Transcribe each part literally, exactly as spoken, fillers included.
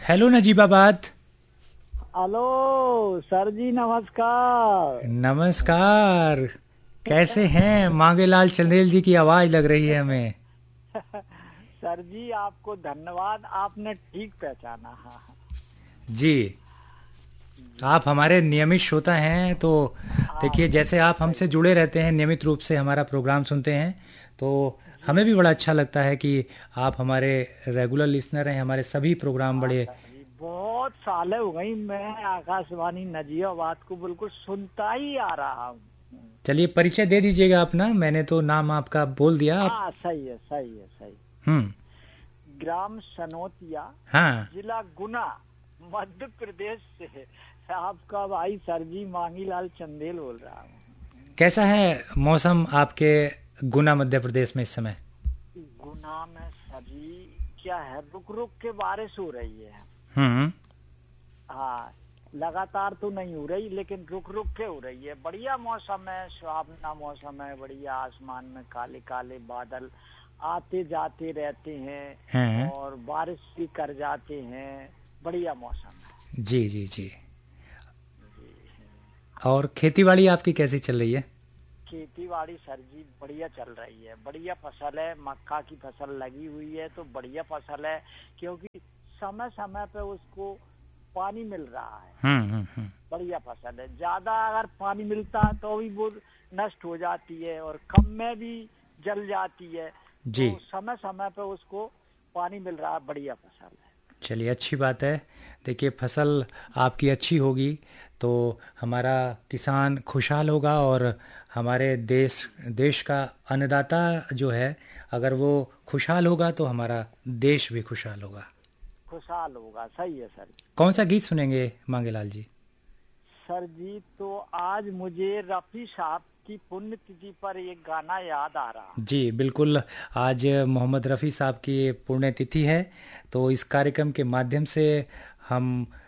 Hello Najibabad. Hello sir जी, नमस्कार। नमस्कार। कैसे हैं? मांगेलाल चंदेल जी की आवाज लग रही है हमें। सर जी आपको धन्यवाद, आपने ठीक पहचाना। हाँ जी, जी। आप हमारे नियमित श्रोता हैं, तो हाँ देखिए, जैसे आप सही हमसे है। जुड़े रहते हैं, नियमित रूप से हमारा प्रोग्राम सुनते हैं, तो जी हमें भी बड़ा अच्छा लगता है कि आप हमारे रेगुलर लिसनर हैं। हमारे सभी प्रोग्राम हाँ बड़े। सर जी, बहुत सालें हो गई मैं आकाशवाणी नजियाबाद को बिल्कुल सुनता ही आ रहा हूँ। चलिए, परिचय दे दीजिएगा अपना। मैंने तो नाम आपका बोल दिया। आप। हाँ सही है, सही है, सही। हम्म। ग्राम सनोतिया, हाँ। जिला गुना, मध्य प्रदेश से आपका भाई सर जी मांगीलाल चंदेल बोल रहा हूँ। कैसा है मौसम आपके गुना मध्य प्रदेश में इस समय? गुना में सभी क्या है, रुक रुक के बारिश हो रही है। हम्म। हाँ, लगातार तो नहीं हो रही लेकिन रुक रुक के हो रही है। बढ़िया मौसम है, सुहावना मौसम है। बढ़िया, आसमान में काले काले बादल आते जाते रहते हैं हैं। और बारिश भी कर जाते हैं। बढ़िया मौसम है जी जी जी। जी। और खेतीबाड़ी आपकी कैसी चल रही है? खेती बाड़ी सर जी बढ़िया चल रही है। बढ़िया फसल है, मक्का की फसल लगी हुई है तो बढ़िया फसल है, क्योंकि समय समय पे उसको पानी मिल रहा है। हम्म हम्म हम्म। बढ़िया फसल है। ज्यादा अगर पानी मिलता है तो भी वो नष्ट हो जाती है और कम में भी जल जाती है। जी। तो समय समय पे उसको पानी मिल रहा है। बढ़िया फसल है। चलिए, अच्छी बात है। देखिए, फसल आपकी अच्छी होगी तो हमारा किसान खुशहाल होगा, और हमारे देश देश का अन्नदाता जो है, अगर वो खुशहाल होगा तो हमारा देश भी खुशहाल होगा। खुशहाल होगा, सही है सर जी। कौन सा गीत सुनेंगे मांगेलाल जी? सर जी तो आज मुझे रफी साहब की पुण्यतिथि पर एक गाना याद आ रहा है। जी बिल्कुल। आज मोहम्मद रफ़ी साहब की पुण्यतिथि है, तो इस कार्यक्रम के माध्यम से हम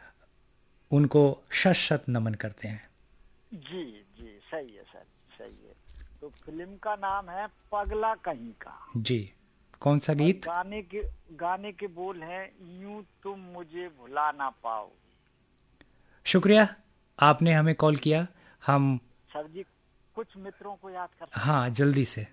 उनको शत शत नमन करते हैं। जी जी, सही है सर, सही है। तो फिल्म का नाम है पगला कहीं का। जी। कौन सा और गीत? गाने के गाने के बोल हैं, यूं तुम मुझे भुला ना पाओ। शुक्रिया, आपने हमें कॉल किया। हम। सर जी कुछ मित्रों को याद कर सकता हाँ, हूँ। जल्दी से।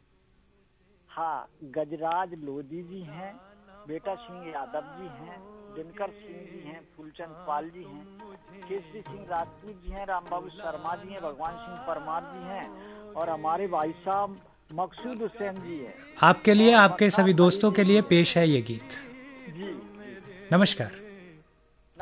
हाँ, गजराज लोधी जी हैं, बेटा सिंह यादव जी हैं, दिनकर सिंह जी हैं, फूलचंद पाल जी हैं, केसरी सिंह राजपूत जी हैं, रामबाबू शर्मा जी हैं, भगवान सिंह परमार जी हैं और हमारे भाई साहब मकसूद हुसैन जी हैं आपके लिए, और आपके मक्का सभी दोस्तों खरीदे। के लिए पेश है ये गीत। जी जी। नमस्कार।